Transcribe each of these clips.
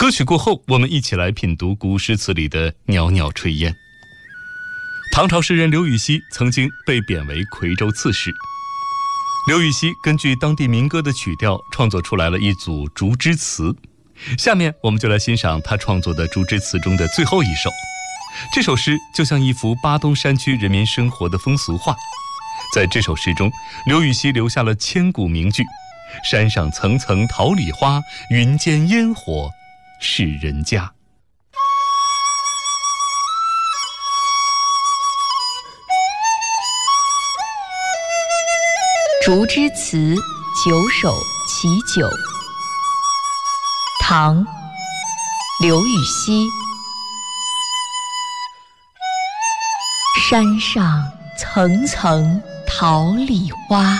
歌曲过后，我们一起来品读古诗词里的袅袅炊烟。唐朝诗人刘禹锡曾经被贬为夔州刺史。刘禹锡根据当地民歌的曲调创作出来了一组竹枝词，下面我们就来欣赏他创作的竹枝词中的最后一首。这首诗就像一幅巴东山区人民生活的风俗画。在这首诗中，刘禹锡留下了千古名句：山上层层桃李花，云间烟火是人家。 竹枝词九首其九，唐·刘禹锡。山上层层桃李花，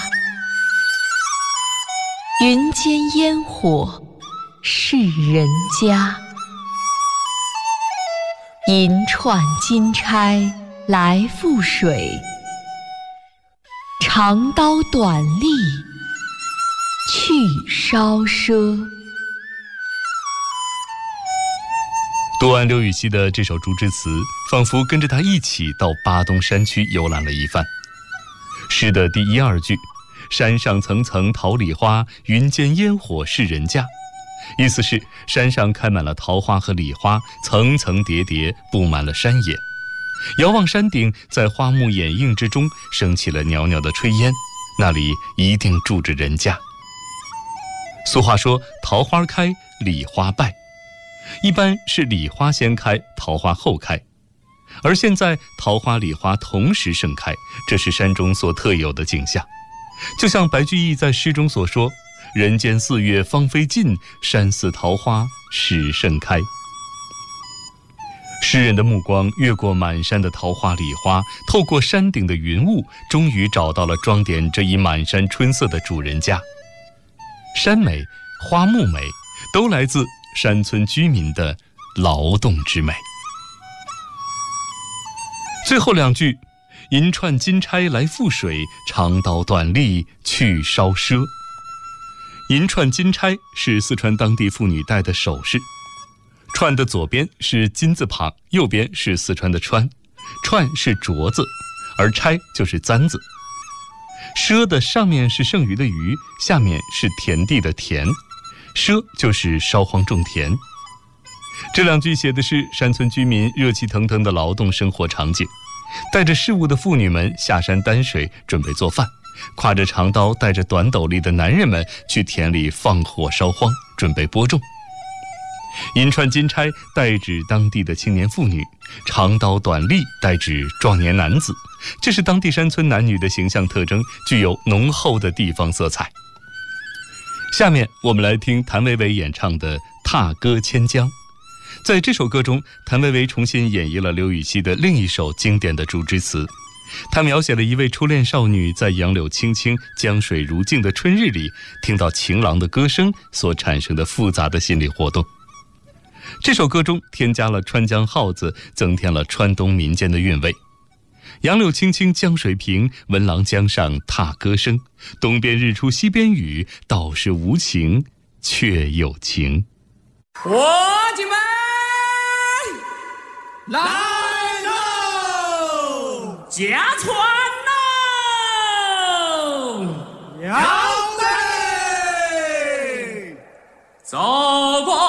云间烟火是人家。银串金钗来覆水，长刀短笠去烧赊。 读完刘禹锡的这首竹枝词，仿佛跟着他一起到巴东山区游览了一番。诗的第一二句，山上层层桃李花，云间烟火是人家，意思是山上开满了桃花和李花，层层叠叠布满了山野。遥望山顶，在花木掩映之中升起了袅袅的炊烟，那里一定住着人家。俗话说，桃花开，李花败，一般是李花先开，桃花后开。而现在桃花李花同时盛开，这是山中所特有的景象。就像白居易在诗中所说：人间四月芳菲尽，山寺桃花始盛开。诗人的目光越过满山的桃花李花，透过山顶的云雾，终于找到了装点这一满山春色的主人家。山美花木美，都来自山村居民的劳动之美。最后两句，银串金钗来覆水，长刀短笠去烧赊。银串金钗是四川当地妇女戴的首饰，串的左边是金字旁，右边是四川的川，串是镯子，而钗就是簪子。赊的上面是剩余的余，下面是田地的田，赊就是烧荒种田。这两句写的是山村居民热气腾腾的劳动生活场景，带着事物的妇女们下山担水准备做饭，挎着长刀带着短斗笠的男人们去田里放火烧荒准备播种。银串金钗代指当地的青年妇女，长刀短笠代指壮年男子，这是当地山村男女的形象特征，具有浓厚的地方色彩。下面我们来听谭维维演唱的《踏歌千江》。在这首歌中，谭维维重新演绎了刘禹锡的另一首经典的竹枝词。他描写了一位初恋少女在杨柳青青、江水如镜的春日里，听到情郎的歌声所产生的复杂的心理活动。这首歌中添加了川江号子，增添了川东民间的韵味。杨柳青青江水平，闻郎江上踏歌声。东边日出西边雨，道是无情却有情。 伙计们来喽，驾船喽，要得，走过